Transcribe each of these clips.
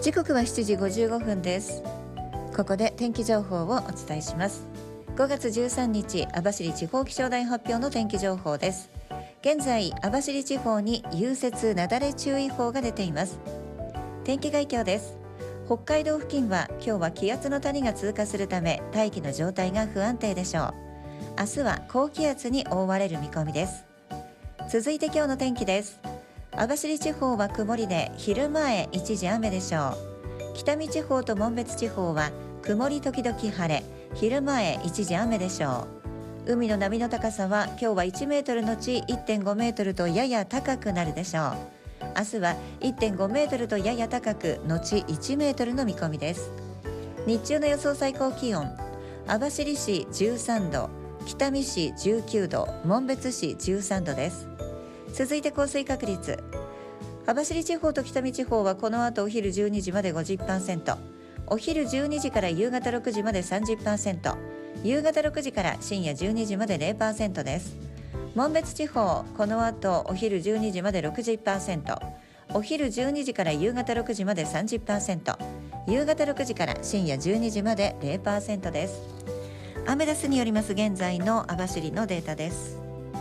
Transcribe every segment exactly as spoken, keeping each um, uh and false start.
時刻はしちじごじゅうごふんです。ここで天気情報をお伝えします。ごがつじゅうさんにち、網走地方気象台発表の天気情報です。現在、網走地方に融雪なだれ注意報が出ています。天気概況です。北海道付近は今日は気圧の谷が通過するため大気の状態が不安定でしょう。明日は高気圧に覆われる見込みです。続いて今日の天気です。網走地方は曇りで昼前一時雨でしょう。北見地方と紋別地方は曇り時々晴れ、昼前一時雨でしょう。海の波の高さは今日はいちメートルのち いってんごメートルとやや高くなるでしょう。明日は いってんごメートルとやや高くのちいちメートルの見込みです。日中の予想最高気温、網走市じゅうさんど、北見市じゅうきゅうど、紋別市じゅうさんどです。続いて降水確率、網走地方と北見地方はこの後お昼じゅうにじまで ごじゅっパーセント、 お昼じゅうにじから夕方ろくじまで さんじゅっパーセント、 夕方ろくじから深夜じゅうにじまで ゼロパーセント です。紋別地方、この後お昼じゅうにじまで ろくじゅっパーセント、 お昼じゅうにじから夕方ろくじまで さんじゅっパーセント、 夕方ろくじから深夜じゅうにじまで ゼロパーセント です。アメダスによります現在の網走のデータです。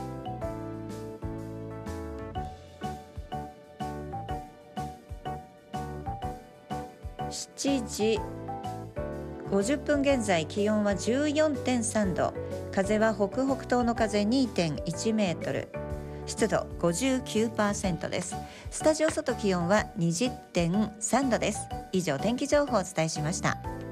しちじごじゅっぷん現在、気温は じゅうよんてんさんど、風は北北東の風 にてんいちメートル、湿度 ごじゅうきゅうパーセント です。スタジオ外気温は にじゅってんさんどです。以上、天気情報をお伝えしました。